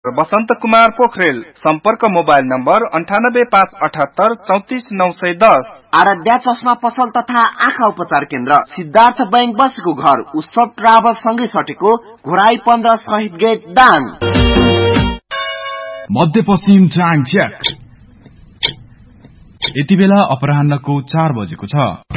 बसन्त कुमार पोखरेल। सम्पर्क mobile number 9857834910। Aaradhya चस्मा पसल तथा आँखा उपचार केन्द्र, सिद्धार्थ बैंक बसेको घर, उत्सव ट्राभल सँगै सटेको घोराई 15 शहीद गेट दाङ। मध्यपश्चिम ट्राङ चेक। यति बेला अपराह्नको 4 बजेको छ।